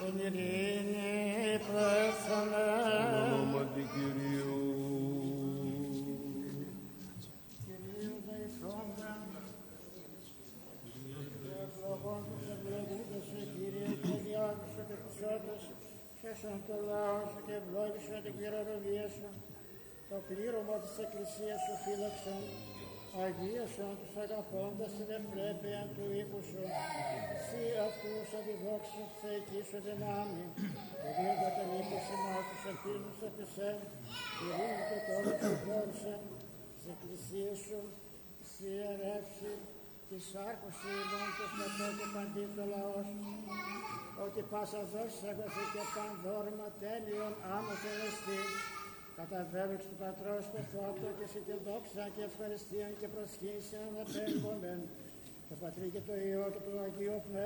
στην ειρήνη πέθανε. Ονόματι Κυρίου. Κυρίου δεηθόντα, και ευλογών τους ευλογούνται σε Κύριε και διάκουσε και τους ότες, χέσον το λαό σου και ευλόγησε την κληρονομία σου, το πλήρωμα της Εκκλησίας σου φύλαξον, αγίασον τους αγαπώντας την ευπρέπεια του οίκου σου, σύ αυτούς αντιδόξου θεϊκή σου δυνάμει, και δίνοντα την οίκηση μας τους ελπίζους επισέ, ειρήνη και τόλου σου δόρισε, της Εκκλησίας σου, σύ ερεύσει, της άρχωση ημών και στρατό και παντή το λαό σου, ότι πάσα δόση έγκοθε και παν δόρμα τέλειον άμεσον εστί, καταβέβηξ του Πατρός το φώτο και σε την δόξα και ευχαριστίαν και προσχύσεων επέμβομεν, το Πατρί και το Υιό και το Αγίο Πνεύμα.